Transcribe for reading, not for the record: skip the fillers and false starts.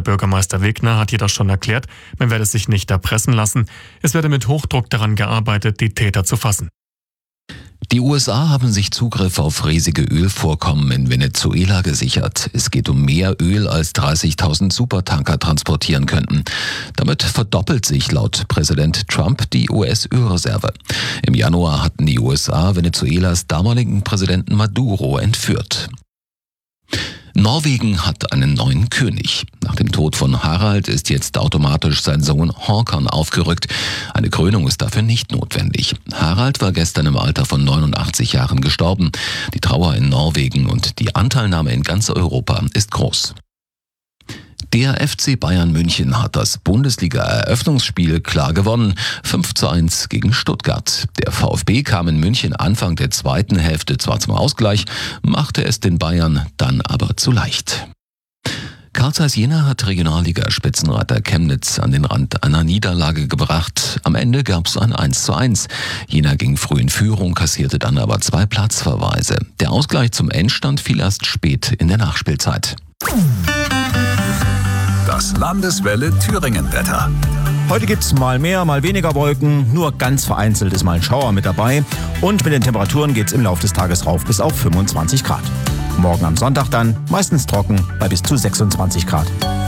Bürgermeister Wegner hat jedoch schon erklärt, man werde sich nicht erpressen lassen. Es werde mit Hochdruck daran gearbeitet, die Täter zu fassen. Die USA haben sich Zugriff auf riesige Ölvorkommen in Venezuela gesichert. Es geht um mehr Öl, als 30.000 Supertanker transportieren könnten. Damit verdoppelt sich laut Präsident Trump die US-Ölreserve. Im Januar hatten die USA Venezuelas damaligen Präsidenten Maduro entführt. Norwegen hat einen neuen König. Nach dem Tod von Harald ist jetzt automatisch sein Sohn Håkon aufgerückt. Eine Krönung ist dafür nicht notwendig. Harald war gestern im Alter von 89 Jahren gestorben. Die Trauer in Norwegen und die Anteilnahme in ganz Europa ist groß. Der FC Bayern München hat das Bundesliga-Eröffnungsspiel klar gewonnen, 5:1 gegen Stuttgart. Der VfB kam in München Anfang der zweiten Hälfte zwar zum Ausgleich, machte es den Bayern dann aber zu leicht. Carl Zeiss Jena hat Regionalliga-Spitzenreiter Chemnitz an den Rand einer Niederlage gebracht. Am Ende gab es ein 1:1. Jena ging früh in Führung, kassierte dann aber 2 Platzverweise. Der Ausgleich zum Endstand fiel erst spät in der Nachspielzeit. Das Landeswelle Thüringen-Wetter. Heute gibt's mal mehr, mal weniger Wolken, nur ganz vereinzelt ist mal ein Schauer mit dabei. Und mit den Temperaturen geht's im Laufe des Tages rauf bis auf 25 Grad. Morgen am Sonntag dann meistens trocken bei bis zu 26 Grad.